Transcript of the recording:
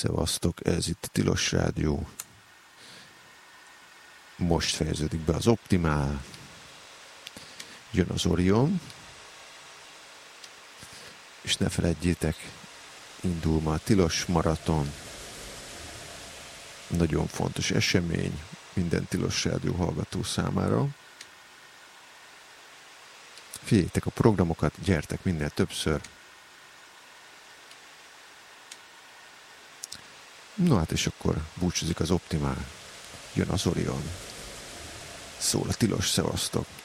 Szevasztok, ez itt a Tilos Rádió. Most fejeződik be az Optimál. Jön az Orion. És ne feledjétek, indul ma a Tilos Maraton. Nagyon fontos esemény minden Tilos Rádió hallgató számára. Figyeljétek a programokat, gyertek minél többször. No hát és akkor búcsúzik az Optimál. Jön az Orion. Szól a Tilos, szevasztok!